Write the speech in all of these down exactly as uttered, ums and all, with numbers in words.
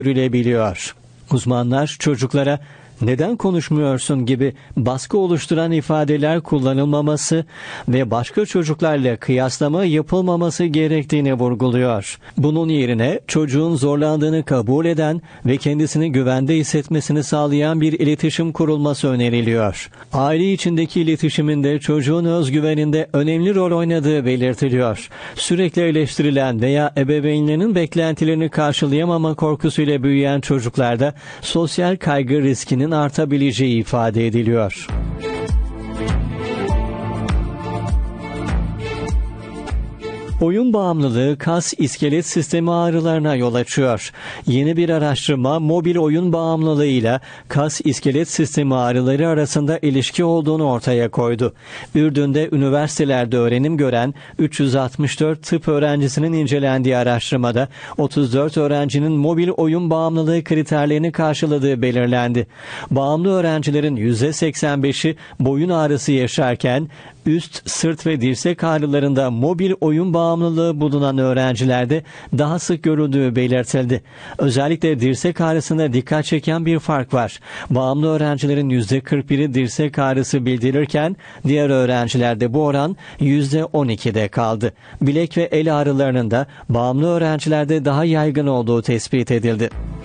görülebiliyor. Uzmanlar çocuklara "neden konuşmuyorsun" gibi baskı oluşturan ifadeler kullanılmaması ve başka çocuklarla kıyaslama yapılmaması gerektiğini vurguluyor. Bunun yerine çocuğun zorlandığını kabul eden ve kendisini güvende hissetmesini sağlayan bir iletişim kurulması öneriliyor. Aile içindeki iletişimin de çocuğun özgüveninde önemli rol oynadığı belirtiliyor. Sürekli eleştirilen veya ebeveynlerinin beklentilerini karşılayamama korkusuyla büyüyen çocuklarda sosyal kaygı riskinin artabileceği ifade ediliyor. Oyun bağımlılığı kas iskelet sistemi ağrılarına yol açıyor. Yeni bir araştırma mobil oyun bağımlılığıyla kas iskelet sistemi ağrıları arasında ilişki olduğunu ortaya koydu. Ürdün'de üniversitelerde öğrenim gören üç yüz altmış dört tıp öğrencisinin incelendiği araştırmada otuz dört öğrencinin mobil oyun bağımlılığı kriterlerini karşıladığı belirlendi. Bağımlı öğrencilerin yüzde seksen beşi boyun ağrısı yaşarken üst, sırt ve dirsek ağrılarında mobil oyun bağımlılığı bulunan öğrencilerde daha sık görüldüğü belirtildi. Özellikle dirsek ağrısında dikkat çeken bir fark var. Bağımlı öğrencilerin yüzde kırk biri dirsek ağrısı bildirirken diğer öğrencilerde bu oran yüzde on ikide kaldı. Bilek ve el ağrılarının da bağımlı öğrencilerde daha yaygın olduğu tespit edildi.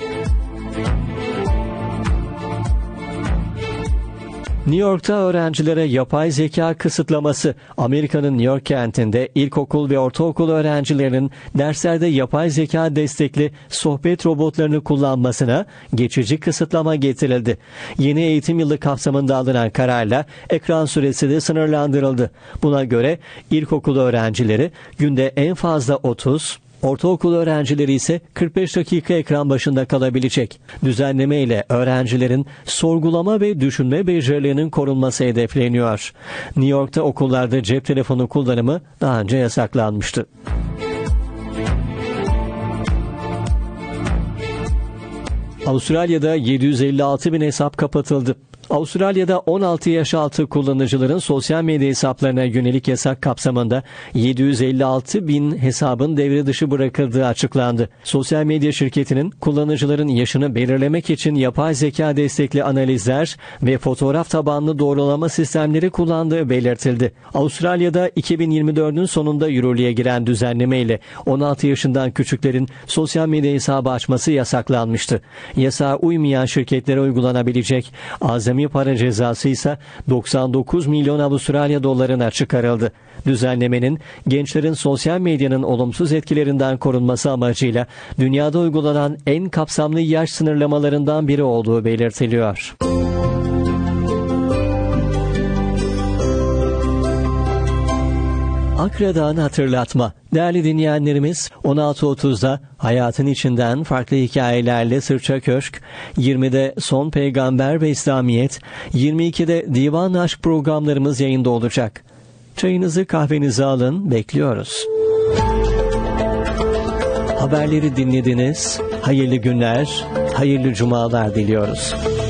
New York'ta öğrencilere yapay zeka kısıtlaması. Amerika'nın New York kentinde ilkokul ve ortaokul öğrencilerinin derslerde yapay zeka destekli sohbet robotlarını kullanmasına geçici kısıtlama getirildi. Yeni eğitim yılı kapsamında alınan kararla ekran süresi de sınırlandırıldı. Buna göre ilkokul öğrencileri günde en fazla otuz, ortaokul öğrencileri ise kırk beş dakika ekran başında kalabilecek. Düzenleme ile öğrencilerin sorgulama ve düşünme becerilerinin korunması hedefleniyor. New York'ta okullarda cep telefonu kullanımı daha önce yasaklanmıştı. Avustralya'da yedi yüz elli altı bin hesap kapatıldı. Avustralya'da on altı yaş altı kullanıcıların sosyal medya hesaplarına yönelik yasak kapsamında yedi yüz elli altı bin hesabın devre dışı bırakıldığı açıklandı. Sosyal medya şirketinin kullanıcıların yaşını belirlemek için yapay zeka destekli analizler ve fotoğraf tabanlı doğrulama sistemleri kullandığı belirtildi. Avustralya'da iki bin yirmi dördün sonunda yürürlüğe giren düzenleme ile on altı yaşından küçüklerin sosyal medya hesabı açması yasaklanmıştı. Yasağa uymayan şirketlere uygulanabilecek azami para cezası ise doksan dokuz milyon Avustralya dolarına çıkarıldı. Düzenlemenin gençlerin sosyal medyanın olumsuz etkilerinden korunması amacıyla dünyada uygulanan en kapsamlı yaş sınırlamalarından biri olduğu belirtiliyor. Akra'dan hatırlatma. Değerli dinleyenlerimiz, on altı otuzda hayatın içinden farklı hikayelerle Sırça Köşk, yirmide Son Peygamber ve İslamiyet, yirmi ikide Divan Aşk programlarımız yayında olacak. Çayınızı kahvenizi alın, bekliyoruz. Haberleri dinlediniz. Hayırlı günler, hayırlı cumalar diliyoruz.